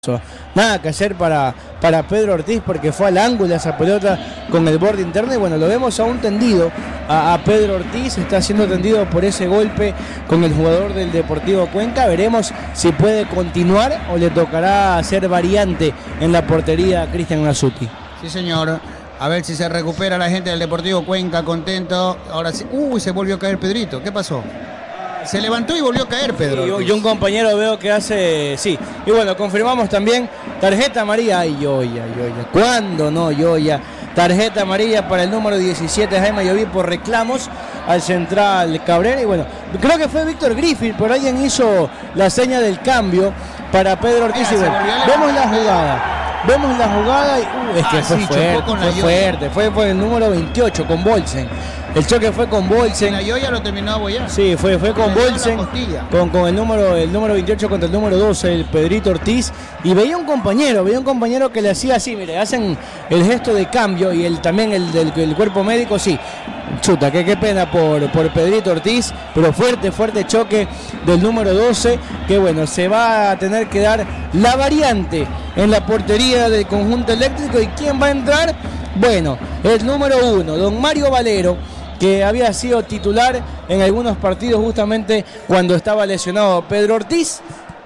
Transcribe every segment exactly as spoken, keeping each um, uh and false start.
Nada que hacer para, para Pedro Ortiz, porque fue al ángulo esa pelota con el borde interno y bueno, lo vemos aún tendido a, a Pedro Ortiz, está siendo tendido por ese golpe con el jugador del Deportivo Cuenca. Veremos si puede continuar o le tocará hacer variante en la portería a Cristian Nasuti. Sí, señor. A ver si se recupera la gente del Deportivo Cuenca, contento. Ahora sí. Uy, se volvió a caer Pedrito. ¿Qué pasó? Se levantó y volvió a caer Pedro. Sí, y un compañero veo que hace, sí. Y bueno, confirmamos también tarjeta amarilla. Ay, Yoya, Yoya. ¿Cuándo no, Yoya? Tarjeta amarilla para el número diecisiete, Jaime Lloví, por reclamos al central Cabrera. Y bueno, creo que fue Víctor Griffith, por alguien hizo la seña del cambio para Pedro Ortiz. Mira, y bueno, vemos la jugada. Vemos la jugada y uh, es que ah, fue, sí, fuerte, fue fuerte, fue por el número veintiocho con Bolsen. El choque fue con Bolsen. La Yoya lo terminó a bollar. Sí, fue, fue con Bolsen, con, con el número el número veintiocho contra el número doce, el Pedrito Ortiz. Y veía un compañero, veía un compañero que le hacía así, mire, hacen el gesto de cambio y el, también el del el cuerpo médico, sí. Chuta, que qué pena por, por Pedrito Ortiz, pero fuerte, fuerte choque del número doce, que bueno, se va a tener que dar la variante en la portería del conjunto eléctrico. ¿Y quién va a entrar? Bueno, el número uno, don Mario Valero, que había sido titular en algunos partidos justamente cuando estaba lesionado Pedro Ortiz.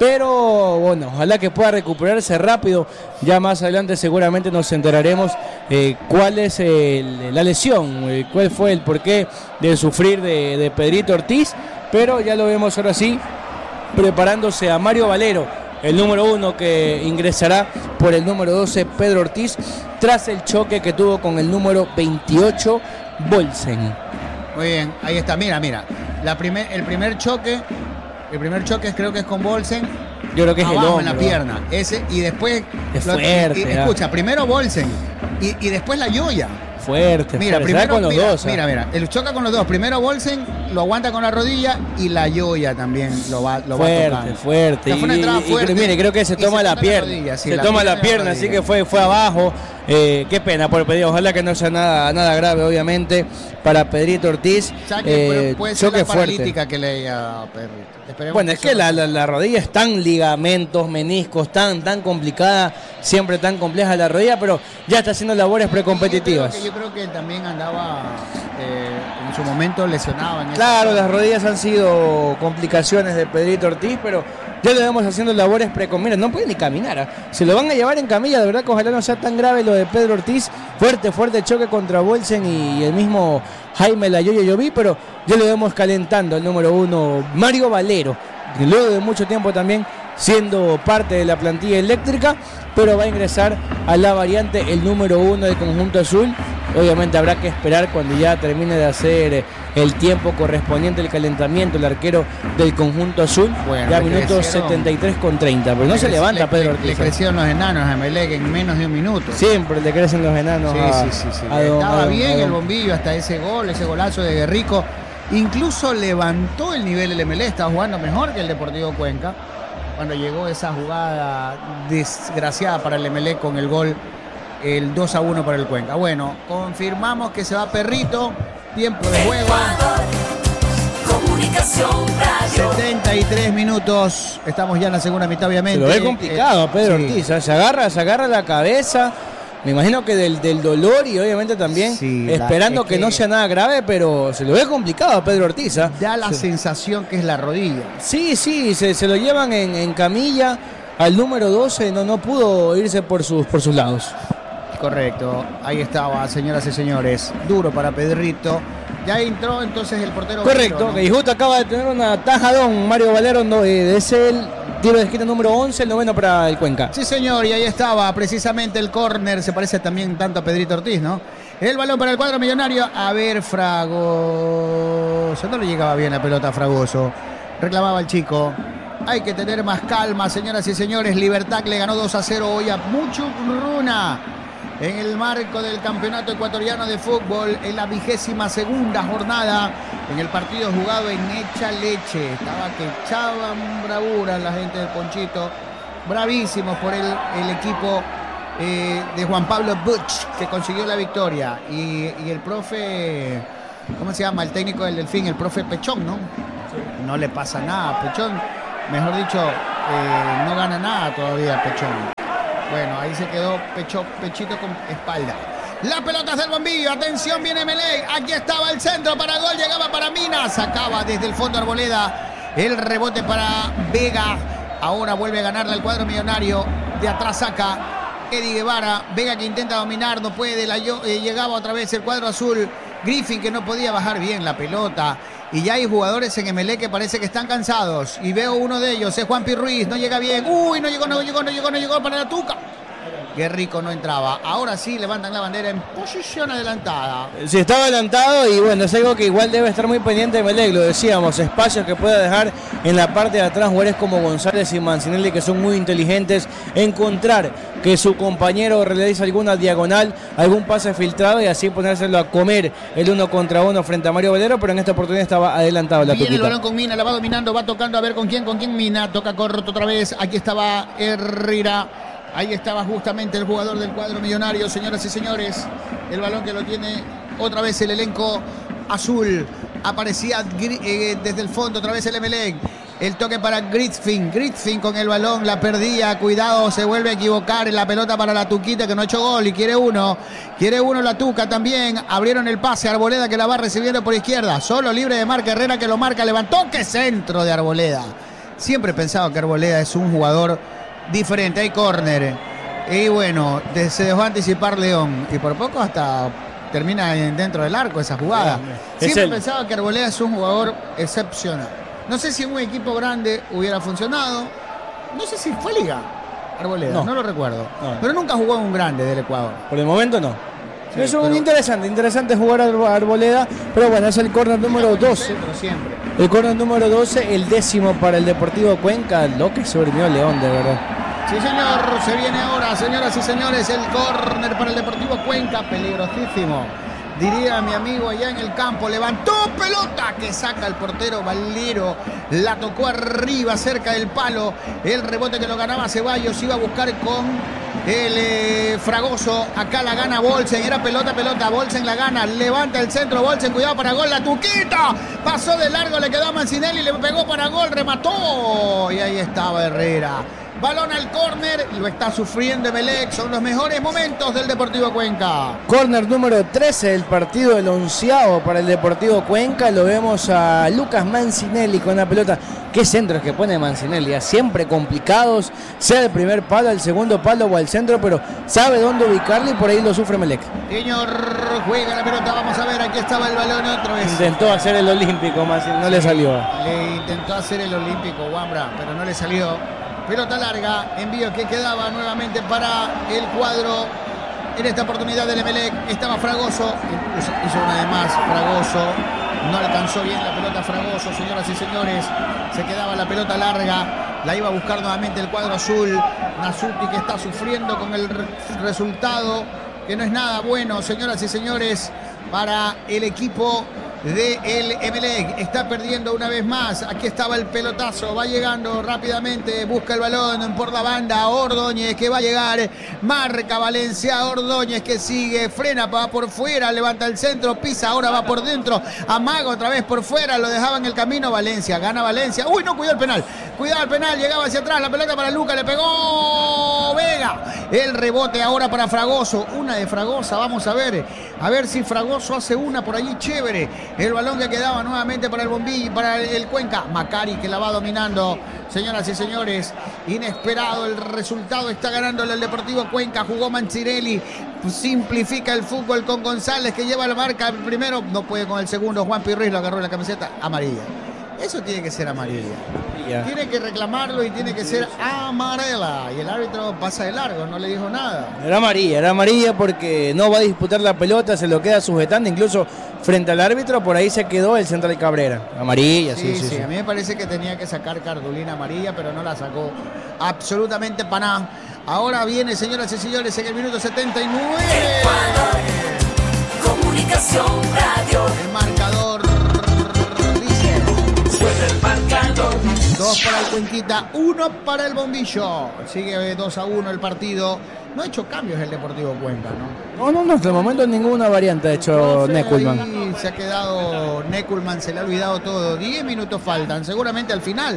Pero bueno, ojalá que pueda recuperarse rápido. Ya más adelante seguramente nos enteraremos eh, cuál es el, la lesión, eh, cuál fue el porqué de sufrir de, de Pedrito Ortiz. Pero ya lo vemos ahora sí, preparándose a Mario Valero, el número uno, que ingresará por el número doce, Pedro Ortiz, tras el choque que tuvo con el número veintiocho, Bolsen. Muy bien, ahí está, mira, mira, la primer, el primer choque... El primer choque creo que es con Bolsen. Yo creo que es el hombro, en la pierna. Ese, y después. Es fuerte. Y, y, escucha, primero Bolsen y, y después la Yoya. Fuerte. Mira, fuerte. primero con los mira, dos. Mira, mira. Él choca con los dos. Primero Bolsen lo aguanta con la rodilla y la Yoya también lo va, lo fuerte, va tocando. Fuerte, fue una entrada y, fuerte. Y, mire, creo que se toma se la pierna. La rodilla, sí, se la toma la pierna, así que fue, fue abajo. Eh, qué pena por Pedrito. Ojalá que no sea nada, nada grave, obviamente, para Pedrito Ortiz. Que eh, puede ser choque la paralítica fuerte que le haya Pedrito. Esperemos bueno, que es que la, la, la rodilla es tan ligamentos, meniscos, tan, tan complicada, siempre tan compleja la rodilla, pero ya está haciendo labores precompetitivas. Yo creo que, yo creo que él también andaba eh, en su momento lesionado. En claro, las rodillas han sido complicaciones de Pedrito Ortiz, pero ya lo vemos haciendo labores precompetitivas. No puede ni caminar, ¿eh? Se lo van a llevar en camilla, de verdad que ojalá no sea tan grave lo de Pedro Ortiz. Fuerte, fuerte choque contra Bolsen y el mismo Jaime La Yoya Lloví, pero ya lo vemos calentando el número uno, Mario Valero, que luego de mucho tiempo también siendo parte de la plantilla eléctrica, pero va a ingresar a la variante el número uno del conjunto azul. Obviamente habrá que esperar cuando ya termine de hacer el tiempo correspondiente al calentamiento el arquero del conjunto azul. Bueno, ya minutos setenta y tres con treinta, pero no se levanta le, Pedro le, Ortiz. Le crecieron los enanos a Emelec en menos de un minuto. Siempre le crecen los enanos. Sí, a, sí, sí, sí. A don, Estaba a don, bien a don. el bombillo hasta ese gol, ese golazo de Guerrico. Incluso levantó el nivel el Emelec, estaba jugando mejor que el Deportivo Cuenca cuando llegó esa jugada desgraciada para el Emelec con el gol, el dos a uno para el Cuenca. Bueno, confirmamos que se va Perrito, tiempo de juego. setenta y tres minutos, estamos ya en la segunda mitad, obviamente. Se lo ve complicado a Pedro sí. Ortiz, se agarra, se agarra la cabeza. Me imagino que del, del dolor y obviamente también sí, esperando la, que, que no sea nada grave, pero se lo ve complicado a Pedro Ortiz. ¿eh? Da la sí. sensación que es la rodilla. Sí, sí, se, se lo llevan en, en camilla al número doce, no, no pudo irse por sus, por sus lados. Correcto, ahí estaba, señoras y señores. Duro para Pedrito. Ya entró entonces el portero. Correcto, Valero, ¿no? Y justo acaba de tener una tajadón Mario Valero, no, eh, es el tiro de esquina número once, el noveno para el Cuenca. Sí, señor, y ahí estaba precisamente el córner, se parece también tanto a Pedrito Ortiz, ¿no? El balón para el cuadro millonario, a ver, Fragoso, no le llegaba bien la pelota a Fragoso, reclamaba el chico. Hay que tener más calma, señoras y señores. Libertad le ganó dos a cero hoy a Muchukruna en el marco del campeonato ecuatoriano de fútbol, en la vigésima segunda jornada, en el partido jugado en Echa Leche. Estaba que echaban bravura la gente del Ponchito, bravísimos por el, el equipo eh, de Juan Pablo Butch, que consiguió la victoria. Y, y el profe, ¿cómo se llama? El técnico del Delfín, el profe Pechón, ¿no? No le pasa nada a Pechón. Mejor dicho, eh, no gana nada todavía Pechón. Bueno, ahí se quedó pecho, pechito con espalda. La pelota es del bombillo, atención, viene Emelec, aquí estaba el centro para gol, llegaba para Mina, sacaba desde el fondo Arboleda, el rebote para Vega, ahora vuelve a ganarle al cuadro millonario, de atrás saca Eddie Guevara, Vega que intenta dominar, no puede, la, eh, llegaba otra vez el cuadro azul, Griffin que no podía bajar bien la pelota, y ya hay jugadores en Emelec que parece que están cansados, y veo uno de ellos, es Juanpi Ruiz, no llega bien, uy, no llegó, no llegó, no llegó, no llegó para la Tuca. Guerrico no entraba. Ahora sí levantan la bandera en posición adelantada. Sí, estaba adelantado y bueno, es algo que igual debe estar muy pendiente de Emelec, lo decíamos, espacios que pueda dejar en la parte de atrás jugadores como González y Mancinelli que son muy inteligentes, encontrar que su compañero realiza alguna diagonal, algún pase filtrado y así ponérselo a comer el uno contra uno frente a Mario Valero, pero en esta oportunidad estaba adelantado la Viene Tuquita. El balón con Mina, la va dominando, va tocando a ver con quién, con quién Mina, toca corto otra vez, aquí estaba Herrera. Ahí estaba justamente el jugador del cuadro millonario, señoras y señores. El balón que lo tiene otra vez el elenco azul. Aparecía eh, desde el fondo otra vez el Emelec. El toque para Griffin. Griffin con el balón, la perdía. Cuidado, se vuelve a equivocar. La pelota para la Tuquita que no ha hecho gol y quiere uno. Quiere uno la Tuca también. Abrieron el pase. Arboleda que la va recibiendo por izquierda. Solo libre de marca. Herrera que lo marca. Levantó. ¡Qué centro de Arboleda! Siempre he pensado que Arboleda es un jugador diferente, hay córner y bueno, se dejó anticipar León y por poco hasta termina dentro del arco esa jugada. Siempre he pensado que Arboleda es un jugador excepcional. No sé si en un equipo grande hubiera funcionado, no sé si fue Liga Arboleda, no, no lo recuerdo, no. Pero nunca jugó en un grande del Ecuador. Por el momento no. Sí, es un pero... interesante, interesante jugar a Arboleda, pero bueno, es el córner número doce. Siempre. El córner número doce, el décimo para el Deportivo Cuenca, lo que se durmió León, de verdad. Sí, señor, se viene ahora, señoras y señores, el córner para el Deportivo Cuenca, peligrosísimo. Diría mi amigo allá en el campo, levantó pelota que saca el portero Valero, la tocó arriba cerca del palo, el rebote que lo ganaba Ceballos, iba a buscar con el eh, Fragoso, acá la gana Bolsen, era pelota, pelota, Bolsen la gana, levanta el centro, Bolsen, cuidado para gol, la Tuquita, pasó de largo, le quedó a Mancinelli, le pegó para gol, remató, y ahí estaba Herrera. Balón al córner, lo está sufriendo Emelec, son los mejores momentos del Deportivo Cuenca. Córner número trece del partido, el onceavo para el Deportivo Cuenca, lo vemos a Lucas Mancinelli con la pelota. Qué centros que pone Mancinelli, siempre complicados, sea el primer palo, el segundo palo o al centro, pero sabe dónde ubicarlo y por ahí lo sufre Emelec. Señor, juega la pelota, vamos a ver, aquí estaba el balón otra vez. Intentó hacer el olímpico, Mancinelli, no sí, le salió. Le intentó hacer el olímpico, Wambra, pero no le salió. Pelota larga, envío que quedaba nuevamente para el cuadro. En esta oportunidad del Emelec estaba Fragoso, hizo, hizo una de más, Fragoso, no alcanzó bien la pelota Fragoso, señoras y señores, se quedaba la pelota larga, la iba a buscar nuevamente el cuadro azul, Nasuti que está sufriendo con el re resultado, que no es nada bueno, señoras y señores, para el equipo de el Emelec, está perdiendo una vez más, aquí estaba el pelotazo, va llegando rápidamente, busca el balón por la banda, Ordóñez que va a llegar, marca Valencia, Ordóñez que sigue, frena, va por fuera, levanta el centro, pisa, ahora va por dentro, amaga otra vez por fuera, lo dejaba en el camino, Valencia, gana Valencia, uy no, cuidado el penal, cuidado el penal, llegaba hacia atrás, la pelota para Luca, le pegó Vega, el rebote ahora para Fragoso, una de Fragosa, vamos a ver, a ver si Fragoso hace una por allí chévere. El balón que quedaba nuevamente para el Bombillo, para el Cuenca. Macari que la va dominando. Señoras y señores, inesperado el resultado. Está ganándole el Deportivo Cuenca. Jugó Mancinelli. Simplifica el fútbol con González que lleva la marca. El primero no puede con el segundo. Juan Pirruiz lo agarró en la camiseta amarilla. Eso tiene que ser amarilla. Yeah. Tiene que reclamarlo y tiene que ser amarela. Y el árbitro pasa de largo, no le dijo nada. Era amarilla, era amarilla porque no va a disputar la pelota, se lo queda sujetando, incluso frente al árbitro, por ahí se quedó el central Cabrera. Amarilla, sí, sí, sí, sí. sí. A mí me parece que tenía que sacar cartulina amarilla, pero no la sacó absolutamente para nada. Ahora viene, señoras y señores, en el minuto setenta y nueve. Ecuador, Comunicación Radio. El marcador. El marcador. Dos para el Cuenquita, uno para el Bombillo. Sigue dos a uno el partido. No ha hecho cambios el Deportivo Cuenca, ¿no? No, no, no, hasta el momento ninguna variante ha hecho Neculman. Se ha quedado Neculman, se le ha olvidado todo. Diez minutos faltan, seguramente al final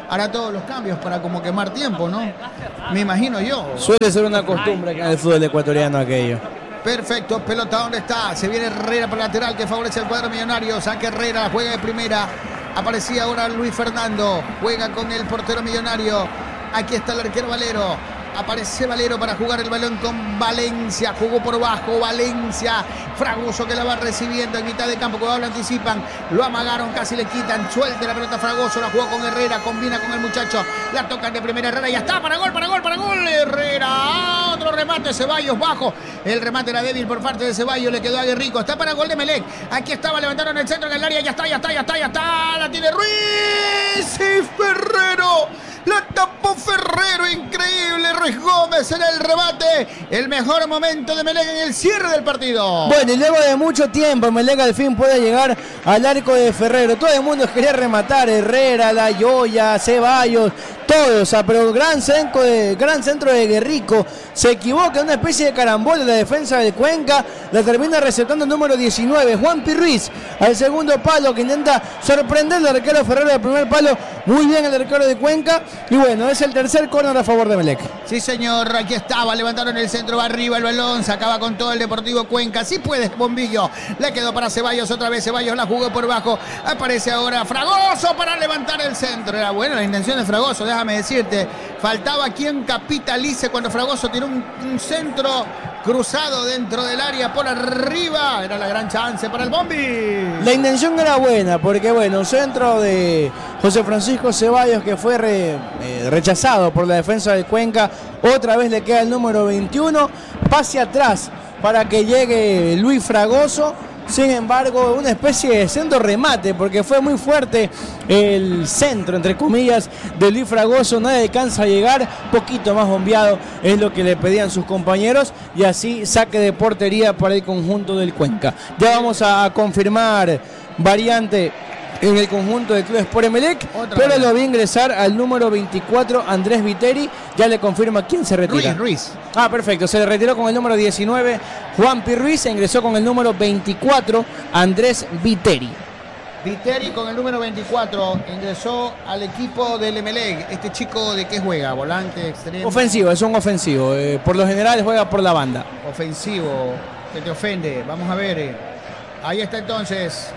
hará todos los cambios para como quemar tiempo, ¿no? Me imagino yo. Suele ser una costumbre acá en el fútbol ecuatoriano aquello. Perfecto, pelota ¿dónde está? Se viene Herrera por lateral que favorece el cuadro millonario. Saca Herrera, juega de primera. Aparecía ahora Luis Fernando. Juega con el portero millonario. Aquí está el arquero Valero. Aparece Valero para jugar el balón con Valencia. Jugó por bajo Valencia. Fragoso que la va recibiendo en mitad de campo. Cuando lo anticipan, lo amagaron, casi le quitan. Suelta la pelota Fragoso. La jugó con Herrera. Combina con el muchacho. La tocan de primera Herrera. Ya está. Para gol, para gol, para gol. Herrera. Otro remate. Ceballos bajo. El remate era débil por parte de Ceballos. Le quedó a Guerrico. Está para gol de Melec. Aquí estaba. Levantaron el centro en el área. Ya está, ya está, ya está, ya está. La tiene Ruiz. Y Ferrero. La tapó Ferrero, increíble. Ruiz Gómez en el remate. El mejor momento de Melec en el cierre del partido. Bueno, y luego de mucho tiempo, Melec al fin puede llegar al arco de Ferrero. Todo el mundo quería rematar. Herrera, La Yoya, Ceballos, todos. O sea, pero gran centro, de, gran centro de Guerrico. Se equivoca en una especie de carambola de la defensa de Cuenca. La termina receptando el número diecinueve, Juan Ruiz, al segundo palo, que intenta sorprender al arquero Ferrero del primer palo. Muy bien el arquero de Cuenca. Y bueno, es el tercer córner a favor de Melec. Sí, señor, aquí estaba, levantaron el centro, va arriba el balón, se acaba con todo el Deportivo Cuenca. Sí puede, Bombillo. Le quedó para Ceballos otra vez, Ceballos la jugó por bajo. Aparece ahora Fragoso para levantar el centro. Era buena la intención de Fragoso, déjame decirte. Faltaba quien capitalice cuando Fragoso tiró un, un centro cruzado dentro del área por arriba. Era la gran chance para el Bombi. La intención era buena porque, bueno, centro de José Francisco Ceballos que fue re, eh, rechazado por la defensa de Cuenca. Otra vez le queda el número veintiuno. Pase atrás para que llegue Luis Fragoso. Sin embargo, una especie de centro remate porque fue muy fuerte el centro, entre comillas, de Luis Fragoso. Nadie alcanza a llegar, poquito más bombeado es lo que le pedían sus compañeros y así saque de portería para el conjunto del Cuenca. Ya vamos a confirmar variante en el conjunto del Club Sport Emelec, pero vez. Lo vi ingresar al número veinticuatro, Andrés Viteri. Ya le confirma quién se retira. Ruiz, Ruiz. Ah, perfecto. Se le retiró con el número diecinueve, Juan Ruiz. Se ingresó con el número veinticuatro, Andrés Viteri. Viteri con el número veinticuatro ingresó al equipo del Emelec. Este chico, ¿de qué juega? ¿Volante, extremo? Ofensivo, es un ofensivo. Eh, por lo general juega por la banda. Ofensivo, que te ofende. Vamos a ver. Eh. Ahí está entonces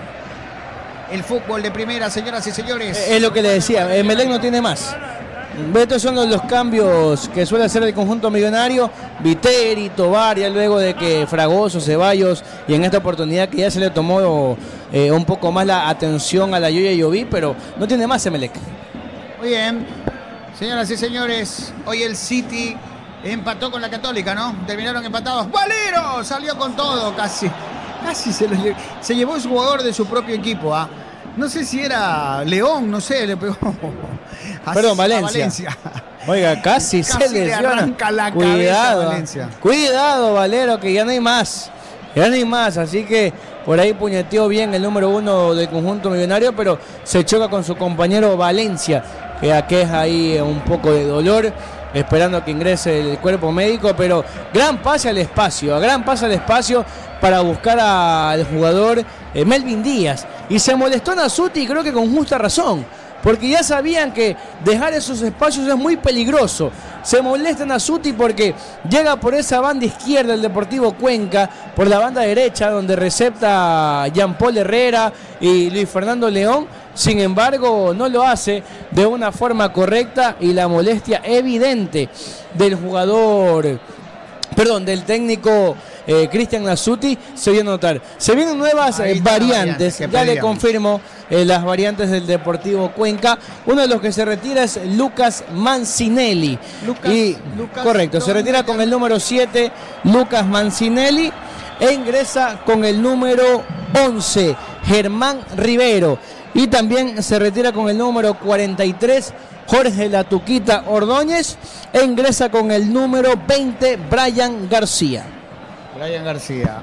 el fútbol de primera, señoras y señores. Es lo que le decía, Emelec no tiene más. Estos son los cambios que suele hacer el conjunto millonario. Viteri, Tobar, ya luego de que Fragoso, Ceballos, y en esta oportunidad que ya se le tomó eh, un poco más la atención a la Yoya y Oví, pero no tiene más Emelec. Muy bien, señoras y señores, hoy el City empató con la Católica, ¿no? Terminaron empatados. ¡Valero! Salió con todo, casi. Casi se, lo lle se llevó su jugador de su propio equipo, ¿ah? No sé si era León, no sé, le pegó. Perdón, Valencia. Valencia. Oiga, casi, casi se lesiona. Le arranca la cuidado, Valencia. Cuidado, Valero, que ya no hay más. Ya no hay más, así que por ahí puñeteó bien el número uno del conjunto millonario, pero se choca con su compañero Valencia, que aqueja ahí un poco de dolor, esperando a que ingrese el cuerpo médico, pero gran pase al espacio, gran pase al espacio para buscar al jugador eh, Melvin Díaz. Y se molestó Nasuti, creo que con justa razón, porque ya sabían que dejar esos espacios es muy peligroso. Se molesta Nasuti porque llega por esa banda izquierda el Deportivo Cuenca, por la banda derecha donde recepta Jean Paul Herrera y Luis Fernando León. Sin embargo, no lo hace de una forma correcta y la molestia evidente del jugador, perdón, del técnico eh, Cristian Nasuti se vio notar. Se vienen nuevas eh, variantes, ya pedíamos. Le confirmo eh, las variantes del Deportivo Cuenca. Uno de los que se retira es Lucas Mancinelli. Lucas, y, Lucas, correcto, se retira con el número siete, Lucas Mancinelli, e ingresa con el número once, Germán Rivero. Y también se retira con el número cuarenta y tres, Jorge La Tuquita Ordóñez, e ingresa con el número veinte, Brian García. Brian García.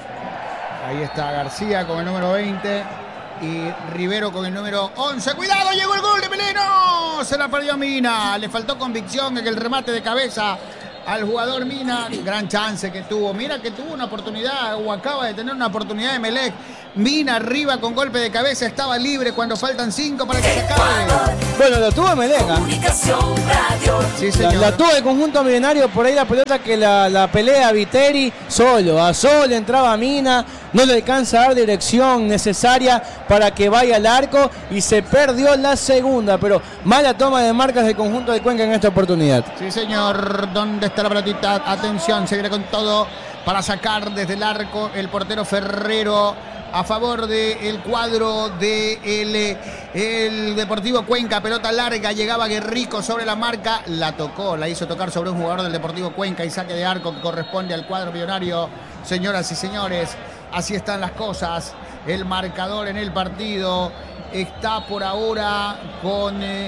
Ahí está García con el número veinte y Rivero con el número once. ¡Cuidado! Llegó el gol de Meleno. Se la perdió Mina. Le faltó convicción en el remate de cabeza al jugador Mina. Gran chance que tuvo. Mira que tuvo una oportunidad, o acaba de tener una oportunidad de Emelec. Mina arriba con golpe de cabeza, estaba libre cuando faltan cinco para que se acabe. Bueno, lo tuvo Emelec. Comunicación Radio. Sí, La, señor. la tuvo el conjunto millonario, por ahí la pelota que la, la pelea Viteri solo, a solo entraba Mina, no le alcanza a dar dirección necesaria para que vaya al arco y se perdió la segunda, pero mala toma de marcas del conjunto de Cuenca en esta oportunidad. Sí, señor. ¿Dónde está la pelotita? Atención, se viene con todo para sacar desde el arco el portero Ferrero. A favor del cuadro del de el Deportivo Cuenca, pelota larga, llegaba Guerrico sobre la marca, la tocó, la hizo tocar sobre un jugador del Deportivo Cuenca y saque de arco que corresponde al cuadro millonario. Señoras y señores, así están las cosas, el marcador en el partido está por ahora con eh,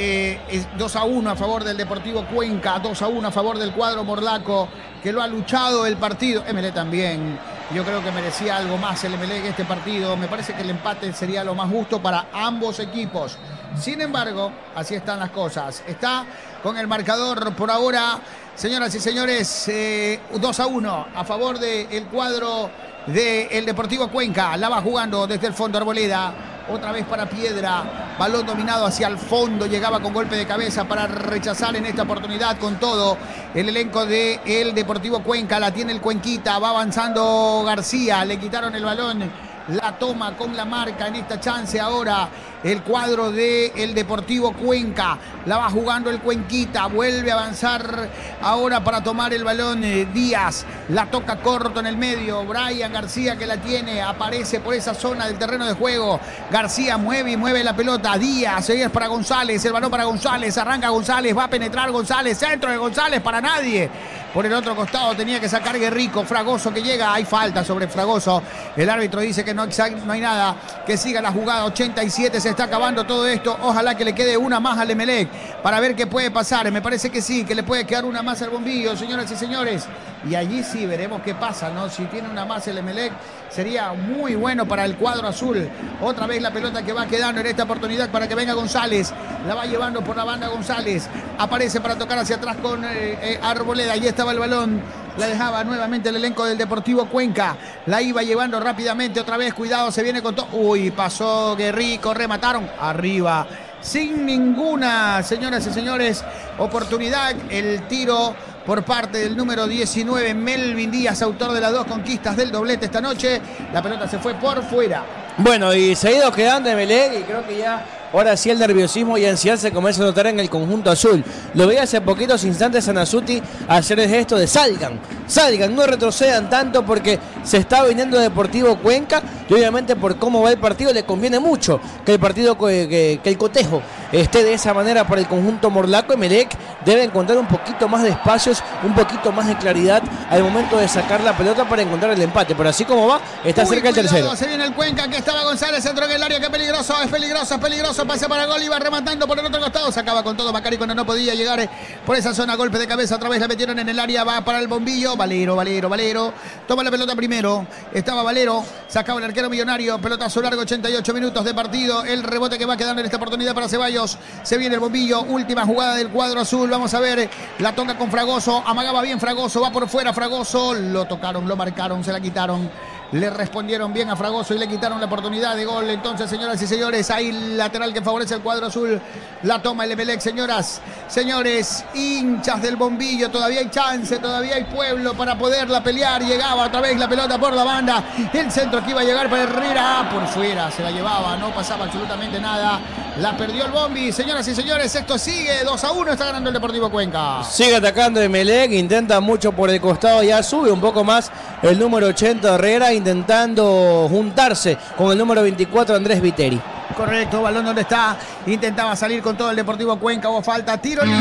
eh, dos a uno a favor del Deportivo Cuenca, dos a uno a favor del cuadro morlaco, que lo ha luchado el partido. Emelec también. Yo creo que merecía algo más el Emelec este partido. Me parece que el empate sería lo más justo para ambos equipos. Sin embargo, así están las cosas. Está con el marcador por ahora, señoras y señores, eh, dos a uno a favor del cuadro del Deportivo Cuenca. La va jugando desde el fondo Arboleda. Otra vez para Piedra, balón dominado hacia el fondo, llegaba con golpe de cabeza para rechazar en esta oportunidad con todo el elenco de el Deportivo Cuenca. La tiene el Cuenquita, va avanzando García, le quitaron el balón, la toma con la marca en esta chance ahora el cuadro de el Deportivo Cuenca. La va jugando el Cuenquita, vuelve a avanzar ahora para tomar el balón eh, Díaz, la toca corto en el medio, Brian García que la tiene, aparece por esa zona del terreno de juego, García mueve y mueve la pelota, Díaz, es para González, el balón para González, arranca González, va a penetrar González, centro de González para nadie. Por el otro costado tenía que sacar Guerrico, Fragoso que llega, hay falta sobre Fragoso, el árbitro dice que no, no hay nada, que siga la jugada, ochenta y siete, se está acabando todo esto, ojalá que le quede una más al Emelec para ver qué puede pasar, me parece que sí, que le puede quedar una más al Bombillo, señoras y señores, y allí sí veremos qué pasa, ¿no? Si tiene una más el Emelec, sería muy bueno para el cuadro azul. Otra vez la pelota que va quedando en esta oportunidad para que venga González, la va llevando por la banda González, aparece para tocar hacia atrás con eh, eh, Arboleda, allí estaba el balón, la dejaba nuevamente el elenco del Deportivo Cuenca, la iba llevando rápidamente otra vez, cuidado, se viene con todo, uy, pasó Guerrico, remataron, arriba, sin ninguna, señoras y señores, oportunidad, el tiro por parte del número diecinueve, Melvin Díaz, autor de las dos conquistas del doblete esta noche, la pelota se fue por fuera. Bueno, y se ha ido quedando Emelec y creo que ya ahora sí el nerviosismo y ansiedad se comienza a notar en el conjunto azul. Lo veía hace poquitos instantes a Nasuti hacer el gesto de salgan, salgan, no retrocedan tanto porque se está viniendo Deportivo Cuenca y obviamente por cómo va el partido le conviene mucho que el partido, que, que el cotejo esté de esa manera para el conjunto morlaco. Emelec debe encontrar un poquito más de espacios, un poquito más de claridad al momento de sacar la pelota para encontrar el empate, pero así como va, está Uy, cerca el cuidado, tercero. Se viene el Cuenca, que estaba González, centro en el área, que peligroso, es peligroso, es peligroso, pase para gol, iba rematando por el otro costado, se acaba con todo Macari cuando no podía llegar por esa zona, golpe de cabeza, otra vez la metieron en el área, va para el Bombillo, Valero, Valero, Valero, toma la pelota primero, estaba Valero, sacaba el arquero millonario, pelotazo largo, ochenta y ocho minutos de partido, el rebote que va quedando en esta oportunidad para Ceballos, se viene el Bombillo, última jugada del cuadro azul, vamos a ver, la toca con Fragoso, amagaba bien Fragoso, va por fuera Fragoso, lo tocaron, lo marcaron, se la quitaron. Le respondieron bien a Fragoso y le quitaron la oportunidad de gol. Entonces, señoras y señores, hay lateral que favorece al cuadro azul. La toma el Emelec, señoras, señores, hinchas del Bombillo. Todavía hay chance, todavía hay pueblo para poderla pelear. Llegaba otra vez la pelota por la banda. El centro que iba a llegar para Herrera, por fuera, se la llevaba, no pasaba absolutamente nada. La perdió el Bombi. Señoras y señores, esto sigue. dos a uno está ganando el Deportivo Cuenca. Sigue atacando Emelec, intenta mucho por el costado, ya sube un poco más el número ochenta Herrera, intentando juntarse con el número veinticuatro Andrés Viteri. Correcto, balón donde está, intentaba salir con todo el Deportivo Cuenca, hubo falta, tiro libre.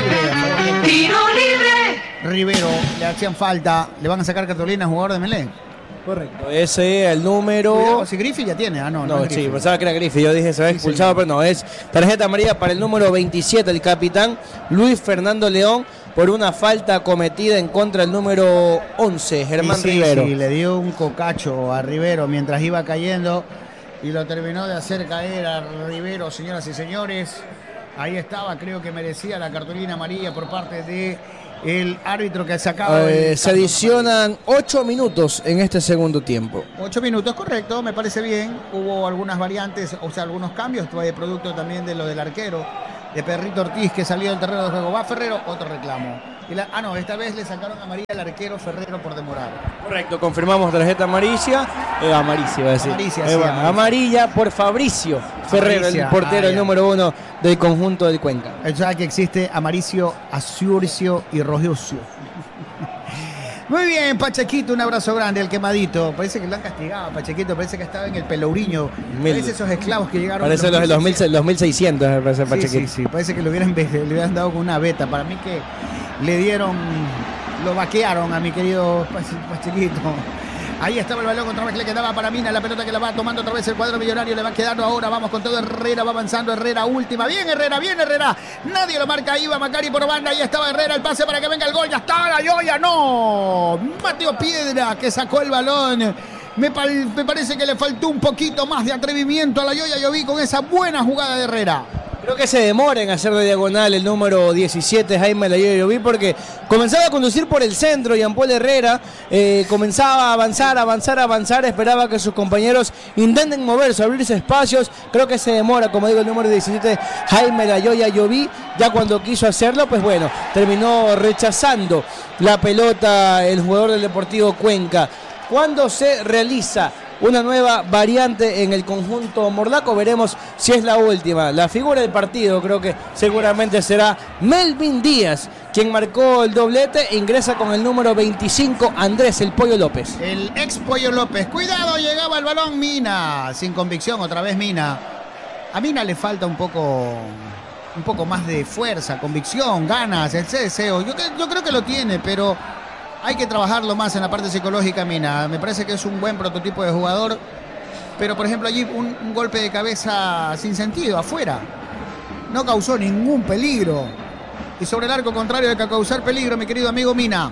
¡Tiro libre! Rivero, le hacían falta, le van a sacar cartulina al jugador de Emelec. Correcto, ese es el número... Cuidado, si Griffith ya tiene, ah no, no, No, es sí, Griffith. pensaba que era Griffith, yo dije se había Sí, expulsado, señor. pero no, es tarjeta amarilla para el número veintisiete, el capitán Luis Fernando León, por una falta cometida en contra del número once, Germán Y sí, Rivero. Sí, le dio un cocacho a Rivero mientras iba cayendo y lo terminó de hacer caer a Rivero, señoras y señores. Ahí estaba, creo que merecía la cartulina amarilla por parte de el árbitro que sacaba. Eh, se adicionan ocho minutos en este segundo tiempo. Ocho minutos, correcto, me parece bien. Hubo algunas variantes, o sea, algunos cambios, de producto también de lo del arquero, de Perrito Ortiz, que salió del terreno de juego. Va Ferrero, otro reclamo. Y la, ah, no, esta vez le sacaron amarilla al arquero Ferrero por demorar. Correcto, confirmamos tarjeta amarilla. Eh, amarilla, iba a decir. Amarilla, eh, sí, bueno, amarilla. amarilla por Fabricio Ferrero, Amaricia, el portero, ah, el ya. número uno del conjunto del Cuenca. O sea que existe Amaricio, Azurcio y Rogiucio. Muy bien, Pachequito, un abrazo grande, el quemadito. Parece que lo han castigado, Pachequito, parece que estaba en el Pelourinho. Mil. Parece esos esclavos que llegaron. Parece en los, los, mil, los mil seiscientos, me parece, Sí, Pachequito. sí, sí, parece que le hubieran, le hubieran dado con una beta. Para mí que le dieron, lo vaquearon a mi querido Pachequito. Ahí estaba el balón, otra vez le quedaba para Mina, la pelota que la va tomando otra vez el cuadro millonario, le va quedando ahora, vamos con todo, Herrera va avanzando, Herrera última, bien Herrera, bien Herrera, nadie lo marca, ahí va Macari por banda, ahí estaba Herrera, el pase para que venga el gol, ya está, la Yoya, no, Mateo Piedra que sacó el balón. Me, pal, me parece que le faltó un poquito más de atrevimiento a la Yoya, yo vi con esa buena jugada de Herrera. Creo que se demora en hacer de diagonal el número diecisiete, Jaime Layoya Lloví, porque comenzaba a conducir por el centro y Jean-Paul Herrera eh, comenzaba a avanzar, avanzar, avanzar, esperaba que sus compañeros intenten moverse, abrirse espacios. Creo que se demora, como digo, el número diecisiete, Jaime Layoya Lloví. Ya cuando quiso hacerlo, pues bueno, terminó rechazando la pelota el jugador del Deportivo Cuenca. Cuando se realiza una nueva variante en el conjunto morlaco, veremos si es la última. La figura del partido creo que seguramente será Melvin Díaz, quien marcó el doblete e ingresa con el número veinticinco, Andrés el Pollo López. El ex Pollo López, cuidado, llegaba el balón Mina, sin convicción, otra vez Mina. A Mina le falta un poco, un poco más de fuerza, convicción, ganas, el deseo. Yo, yo creo que lo tiene, pero hay que trabajarlo más en la parte psicológica, Mina. Me parece que es un buen prototipo de jugador. Pero, por ejemplo, allí un, un golpe de cabeza sin sentido, afuera. No causó ningún peligro. Y sobre el arco contrario de que causar peligro, mi querido amigo Mina.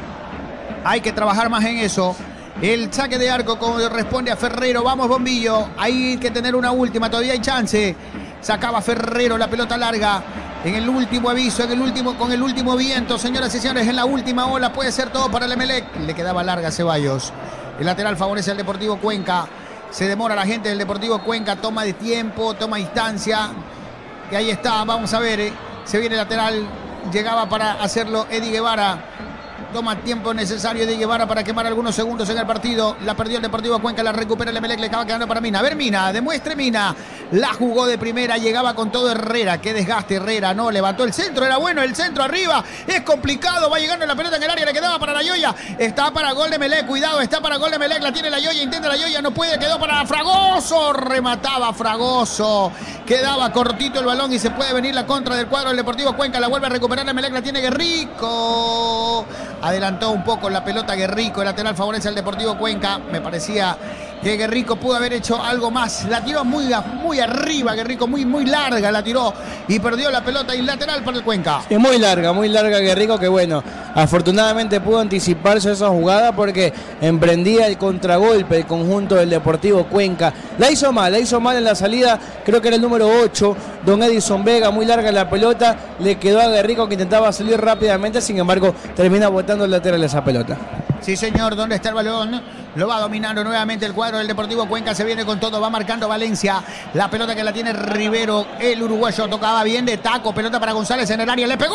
Hay que trabajar más en eso. El saque de arco corresponde a Ferrero. Vamos, Bombillo. Hay que tener una última. Todavía hay chance. Sacaba Ferrero la pelota larga. En el último aviso, en el último, con el último viento, señoras y señores, en la última ola puede ser todo para el Emelec. Le quedaba larga a Ceballos. El lateral favorece al Deportivo Cuenca. Se demora la gente del Deportivo Cuenca, toma de tiempo, toma distancia. Y ahí está, vamos a ver, eh. Se viene el lateral, llegaba para hacerlo Eddie Guevara. Toma tiempo necesario de Guevara para quemar algunos segundos en el partido. La perdió el Deportivo Cuenca, la recupera el Emelec, le acaba quedando para Mina. A ver, Mina, demuestre Mina. La jugó de primera, llegaba con todo Herrera. Qué desgaste Herrera, no, levantó el centro, era bueno el centro arriba. Es complicado, va llegando la pelota en el área, le quedaba para la Yoya. Está para gol de Emelec, cuidado, está para gol de Emelec, la tiene la Yoya, intenta la Yoya, no puede, quedó para Fragoso. Remataba Fragoso. Quedaba cortito el balón y se puede venir la contra del cuadro del Deportivo Cuenca. La vuelve a recuperar Emelec, la tiene Guerrico. Adelantó un poco la pelota Guerrico, el lateral favorece al Deportivo Cuenca. Me parecía que Guerrico pudo haber hecho algo más. La tiró muy, muy arriba, Guerrico, muy, muy larga la tiró y perdió la pelota y lateral para el Cuenca. Es muy larga, muy larga Guerrico, que bueno, afortunadamente pudo anticiparse esa jugada porque emprendía el contragolpe el conjunto del Deportivo Cuenca. La hizo mal, la hizo mal en la salida, creo que era el número ocho, don Edison Vega, muy larga la pelota, le quedó a Guerrico que intentaba salir rápidamente, sin embargo termina botando el lateral esa pelota. Sí, señor, ¿dónde está el balón? Lo va dominando nuevamente el cuadro del Deportivo Cuenca, se viene con todo, va marcando Valencia. La pelota que la tiene Rivero, el uruguayo, tocaba bien de taco, pelota para González en el área, le pegó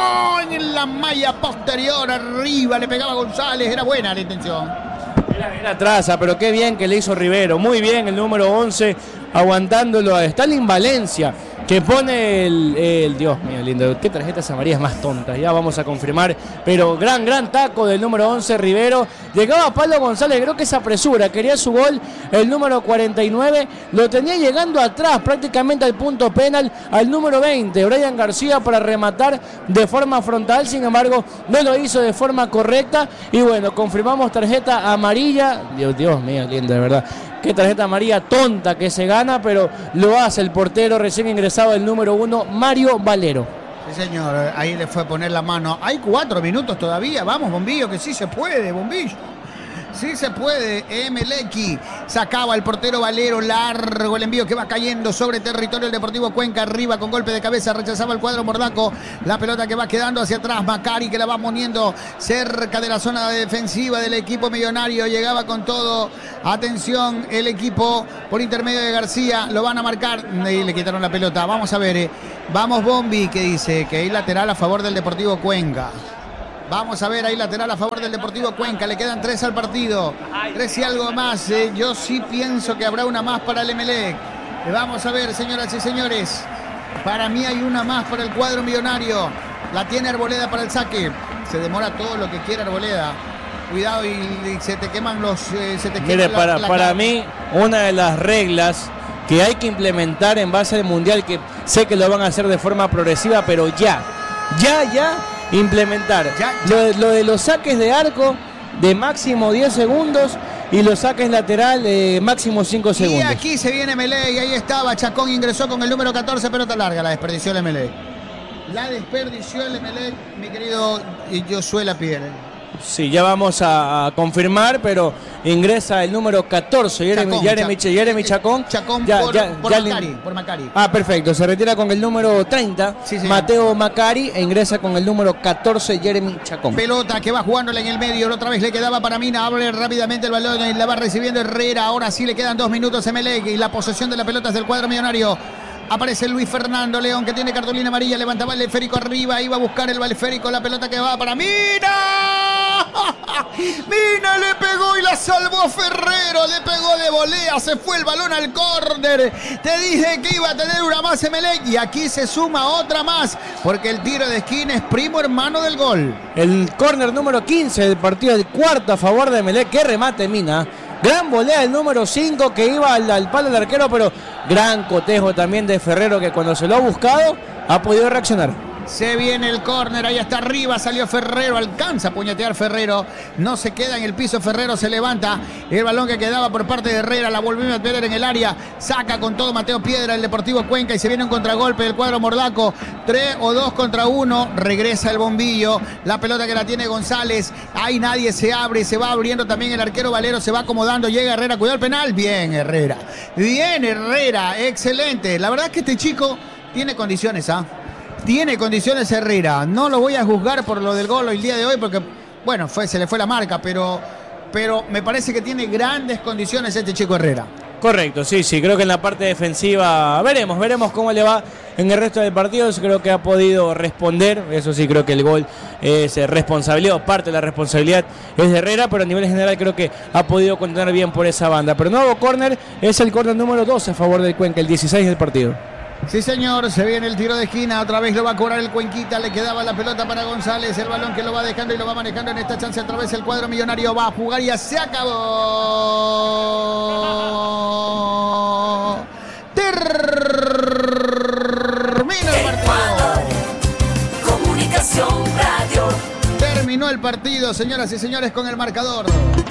en la malla posterior, arriba, le pegaba González, era buena la intención. Era, era traza, pero qué bien que le hizo Rivero, muy bien el número once, aguantándolo a Stalin Valencia, que pone el, el Dios mío lindo, qué tarjetas amarillas más tontas, ya vamos a confirmar, pero gran, gran taco del número once Rivero, llegaba Pablo González, creo que se apresura, quería su gol, el número cuarenta y nueve, lo tenía llegando atrás prácticamente al punto penal, al número veinte, Brian García para rematar de forma frontal, sin embargo no lo hizo de forma correcta, y bueno, confirmamos tarjeta amarilla, Dios, Dios mío lindo, de verdad. Qué tarjeta amarilla tonta que se gana, pero lo hace el portero recién ingresado, el número uno, Mario Valero. Sí, señor, ahí le fue a poner la mano. Hay cuatro minutos todavía, vamos, Bombillo, que sí se puede, Bombillo. Sí se puede, Emelec. Sacaba el portero Valero, largo el envío que va cayendo sobre territorio del Deportivo Cuenca, arriba con golpe de cabeza, rechazaba el cuadro Mordaco, la pelota que va quedando hacia atrás, Macari que la va poniendo cerca de la zona defensiva del equipo millonario, llegaba con todo, atención, el equipo por intermedio de García, lo van a marcar y le quitaron la pelota, vamos a ver, eh. vamos Bombi que dice que hay lateral a favor del Deportivo Cuenca. Vamos a ver, ahí lateral a favor del Deportivo Cuenca. Le quedan tres al partido. Tres y algo más. Eh. Yo sí pienso que habrá una más para el Emelec. Eh, vamos a ver, señoras y señores. Para mí hay una más para el cuadro millonario. La tiene Arboleda para el saque. Se demora todo lo que quiera Arboleda. Cuidado y, y se te queman los... Eh, se te Mire, quema para, la, la para cara. mí, una de las reglas que hay que implementar en base al Mundial, que sé que lo van a hacer de forma progresiva, pero ya, ya, ya... implementar Ya, ya. Lo, de, lo de los saques de arco de máximo diez segundos y los saques lateral de máximo cinco Y segundos. aquí se viene Emelec, y ahí estaba, Chacón ingresó con el número catorce, pelota larga, la desperdició el Emelec. La desperdició el Emelec, mi querido Josué Lapierre. Sí, ya vamos a, a confirmar, pero ingresa el número catorce, Jeremy, Chacón, Jeremy, Chac- Jeremy Chacón. Chacón Ya- por, ya- por ya Macari, le- por Macari. Ah, perfecto, se retira con el número treinta, Sí, señor. Mateo Macari, e ingresa con el número catorce, Jeremy Chacón. Pelota que va jugándole en el medio, otra vez le quedaba para Mina, abre rápidamente el balón y la va recibiendo Herrera, ahora sí le quedan dos minutos a Emelec y la posesión de la pelota es del cuadro millonario. Aparece Luis Fernando León que tiene cartulina amarilla, levantaba el esférico arriba, iba a buscar el esférico, la pelota que va para Mina. Mina le pegó y la salvó Ferrero, le pegó de volea, se fue el balón al córner. Te dije que iba a tener una más Emelec y aquí se suma otra más, porque el tiro de esquina es primo hermano del gol. El córner número quince del partido, el cuarto a favor de Emelec. Qué remate, Mina. Gran volea el número cinco que iba al, al palo del arquero, pero gran cotejo también de Ferrero, que cuando se lo ha buscado ha podido reaccionar. Se viene el córner, ahí está arriba, salió Ferrero, alcanza a puñetear Ferrero, no se queda en el piso, Ferrero se levanta, el balón que quedaba por parte de Herrera, la volvió a meter en el área, saca con todo Mateo Piedra, el Deportivo Cuenca, y se viene un contragolpe del cuadro Mordaco, tres o dos contra uno, regresa el bombillo, la pelota que la tiene González, ahí nadie se abre, se va abriendo también el arquero Valero, se va acomodando, llega Herrera, cuidado el penal, bien Herrera, bien Herrera, excelente, la verdad es que este chico tiene condiciones, ¿ah? Tiene condiciones Herrera, no lo voy a juzgar por lo del gol el día de hoy porque, bueno, fue, se le fue la marca, pero, pero me parece que tiene grandes condiciones este chico Herrera. Correcto, sí, sí, creo que en la parte defensiva veremos, veremos cómo le va en el resto del partido. Creo que ha podido responder, eso sí, creo que el gol es responsabilidad, parte de la responsabilidad es de Herrera, pero a nivel general creo que ha podido contener bien por esa banda. Pero nuevo córner, es el córner número doce a favor del Cuenca, el dieciséis del partido. Sí, señor, se viene el tiro de esquina, otra vez lo va a cobrar el Cuenquita, le quedaba la pelota para González, el balón que lo va dejando y lo va manejando en esta chance, otra vez el cuadro millonario va a jugar y ya se acabó. Termina el partido. Comunicación Radio. Terminó el partido, señoras y señores, con el marcador.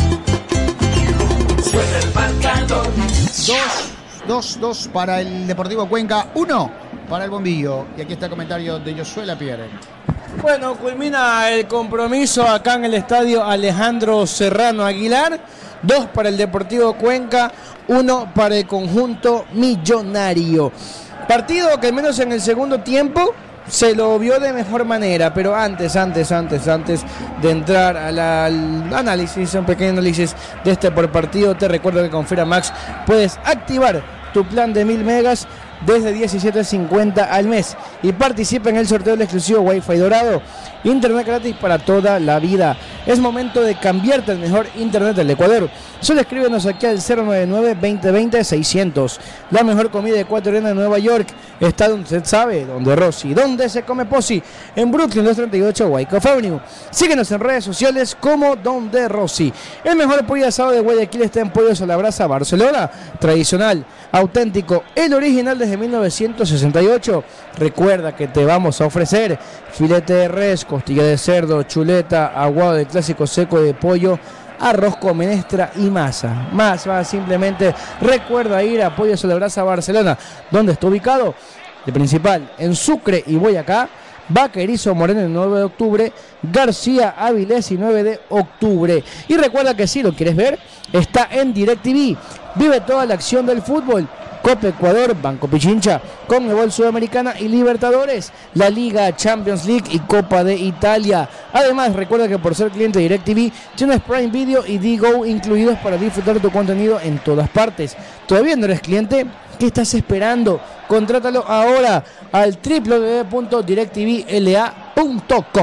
Suena el marcador. Dos. dos dos para el Deportivo Cuenca, uno para el Bombillo. Y aquí está el comentario de Josué Lapierre. Bueno, culmina el compromiso acá en el estadio Alejandro Serrano Aguilar. Dos para el Deportivo Cuenca, uno para el conjunto millonario. Partido que al menos en el segundo tiempo se lo vio de mejor manera, pero antes, antes, antes, antes de entrar a la- al análisis, un pequeño análisis de este por partido, te recuerdo que con Firamax puedes activar tu plan de mil megas desde diecisiete cincuenta al mes y participa en el sorteo del exclusivo Wi-Fi dorado. Internet gratis para toda la vida. Es momento de cambiarte al mejor internet del Ecuador. Solo escríbenos aquí al cero nueve nueve, veinte veinte, seiscientos. La mejor comida ecuatoriana de Nueva York está donde usted sabe, donde Rossi, donde se come Posi, en Brooklyn doscientos treinta y ocho Wyckoff Avenue. Síguenos en redes sociales como Donde Rossi. El mejor pollo asado de Guayaquil está en Pollos a la Brasa Barcelona. Tradicional, auténtico, el original desde mil novecientos sesenta y ocho. Recuerda que te vamos a ofrecer filete de res, costilla de cerdo, chuleta, aguado de clásico seco de pollo, arroz con menestra y masa. Más, más, simplemente recuerda ir a Pollos a la Brasa Barcelona, donde está ubicado el principal en Sucre y Boyacá, Vaquerizo Moreno el nueve de octubre, García Avilés el nueve de octubre. Y recuerda que si lo quieres ver, está en DirecTV. Vive toda la acción del fútbol. Copa Ecuador, Banco Pichincha, Conmebol Sudamericana y Libertadores, la Liga, Champions League y Copa de Italia. Además, recuerda que por ser cliente de DirecTV, tienes Prime Video y Digo incluidos para disfrutar de tu contenido en todas partes. ¿Todavía no eres cliente? ¿Qué estás esperando? Contrátalo ahora al doble u doble u doble u punto directv l a punto com.